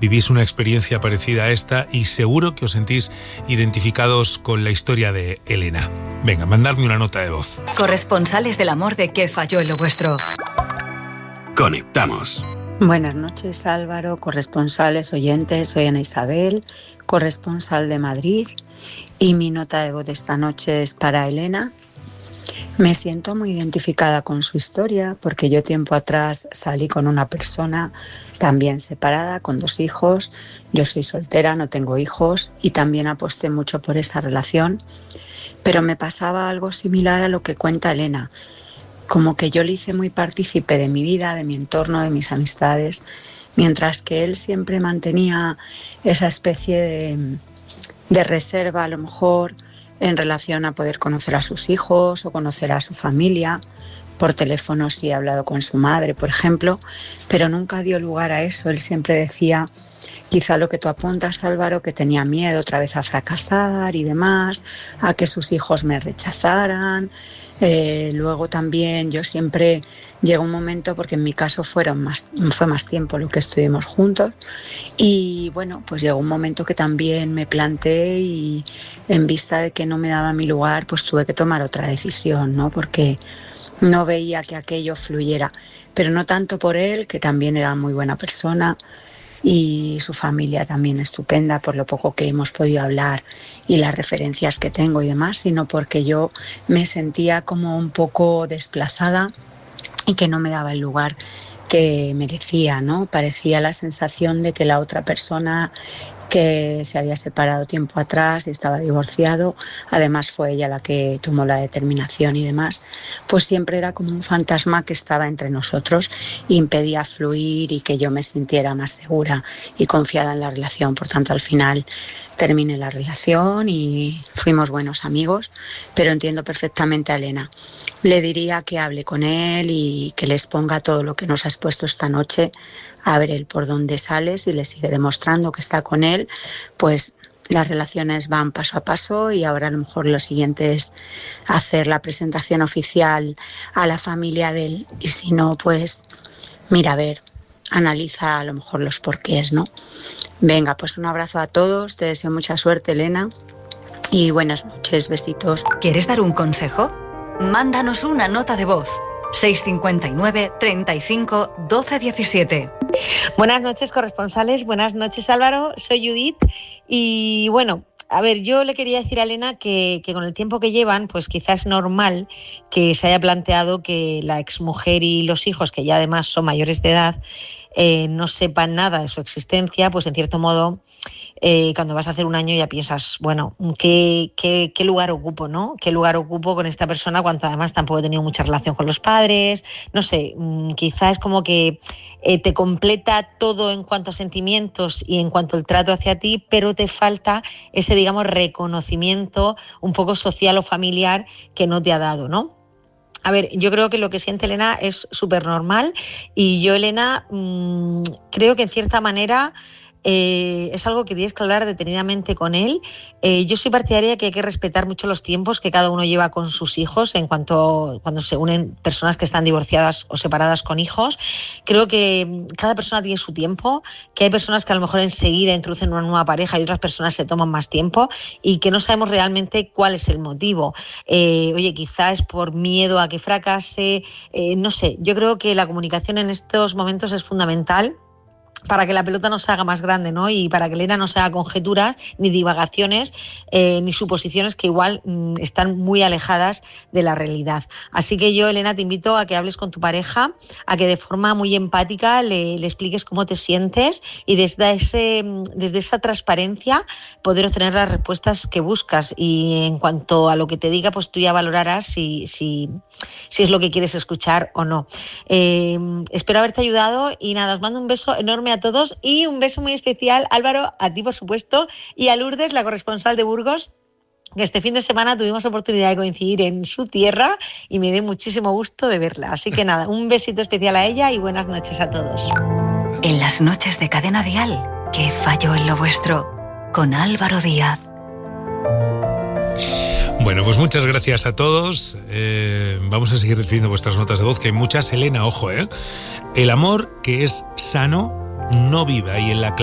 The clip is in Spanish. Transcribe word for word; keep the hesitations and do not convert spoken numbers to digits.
vivís una experiencia parecida a esta y seguro que os sentís identificados con la historia de Elena. Venga, mandadme una nota de voz. Corresponsales del amor de ¿Qué falló en lo vuestro? Conectamos. Buenas noches, Álvaro, corresponsales, oyentes. Soy Ana Isabel, corresponsal de Madrid, y mi nota de voz de esta noche es para Elena. Me siento muy identificada con su historia porque yo tiempo atrás salí con una persona también separada, con dos hijos. Yo soy soltera, no tengo hijos y también aposté mucho por esa relación, pero me pasaba algo similar a lo que cuenta Elena. Como que yo le hice muy partícipe de mi vida, de mi entorno, de mis amistades, mientras que él siempre mantenía esa especie de, de reserva, a lo mejor, en relación a poder conocer a sus hijos o conocer a su familia. Por teléfono sí he hablado con su madre, por ejemplo, pero nunca dio lugar a eso. Él siempre decía, quizá lo que tú apuntas, Álvaro, que tenía miedo otra vez a fracasar y demás, a que sus hijos me rechazaran. Eh, luego también yo siempre llegó un momento, porque en mi caso fueron más, fue más tiempo lo que estuvimos juntos, y bueno, pues llegó un momento que también me planteé y en vista de que no me daba mi lugar, pues tuve que tomar otra decisión, ¿no? Porque no veía que aquello fluyera, pero no tanto por él, que también era muy buena persona, y su familia también estupenda por lo poco que hemos podido hablar y las referencias que tengo y demás, sino porque yo me sentía como un poco desplazada y que no me daba el lugar que merecía, ¿no? Parecía la sensación de que la otra persona que se había separado tiempo atrás y estaba divorciado, además fue ella la que tomó la determinación y demás, pues siempre era como un fantasma que estaba entre nosotros e impedía fluir y que yo me sintiera más segura y confiada en la relación. Por tanto, al final terminé la relación y fuimos buenos amigos, pero entiendo perfectamente a Elena. Le diría que hable con él y que le exponga todo lo que nos ha expuesto esta noche, a ver él por dónde sale. Si le sigue demostrando que está con él, pues las relaciones van paso a paso y ahora a lo mejor lo siguiente es hacer la presentación oficial a la familia de él, y si no, pues mira, a ver, analiza a lo mejor los porqués, ¿no? Venga, pues un abrazo a todos, te deseo mucha suerte, Elena, y buenas noches, besitos. ¿Quieres dar un consejo? Mándanos una nota de voz. seis cinco nueve, treinta y cinco, doce diecisiete. Buenas noches, corresponsales. Buenas noches, Álvaro. Soy Judith y bueno, a ver, yo le quería decir a Elena que, que con el tiempo que llevan, pues quizás es normal que se haya planteado que la exmujer y los hijos, que ya además son mayores de edad, eh, no sepan nada de su existencia, pues en cierto modo, eh, cuando vas a hacer un año ya piensas, bueno, ¿qué, qué, qué lugar ocupo, ¿no? ¿Qué lugar ocupo con esta persona cuando además tampoco he tenido mucha relación con los padres? No sé, quizás es como que eh, te completa todo en cuanto a sentimientos y en cuanto al trato hacia ti, pero te falta ese, digamos, reconocimiento un poco social o familiar que no te ha dado, ¿no? A ver, yo creo que lo que siente Elena es súper normal y yo, Elena, mmm, creo que en cierta manera Eh, es algo que tienes que hablar detenidamente con él. Eh, yo soy partidaria de que hay que respetar mucho los tiempos que cada uno lleva con sus hijos en cuanto cuando se unen personas que están divorciadas o separadas con hijos. Creo que cada persona tiene su tiempo, que hay personas que a lo mejor enseguida introducen una nueva pareja y otras personas se toman más tiempo y que no sabemos realmente cuál es el motivo. Eh, oye, quizás es por miedo a que fracase, eh, no sé. Yo creo que la comunicación en estos momentos es fundamental para que la pelota no se haga más grande, ¿no? Y para que Elena no se haga conjeturas, ni divagaciones, eh, ni suposiciones que igual mm, están muy alejadas de la realidad. Así que yo, Elena, te invito a que hables con tu pareja, a que de forma muy empática le, le expliques cómo te sientes y desde, ese, desde esa transparencia poder obtener las respuestas que buscas. Y en cuanto a lo que te diga, pues tú ya valorarás si, si, si es lo que quieres escuchar o no. Eh, espero haberte ayudado y nada, os mando un beso enorme a todos y un beso muy especial, Álvaro, a ti por supuesto, y a Lourdes, la corresponsal de Burgos, que este fin de semana tuvimos oportunidad de coincidir en su tierra y me dio muchísimo gusto de verla. Así que nada, un besito especial a ella y buenas noches a todos. En las noches de Cadena Dial, ¿qué falló en lo vuestro? Con Álvaro Díaz. Bueno, pues muchas gracias a todos. Eh, vamos a seguir recibiendo vuestras notas de voz, que hay muchas. Elena, ojo, ¿eh? El amor que es sano no vive ahí en la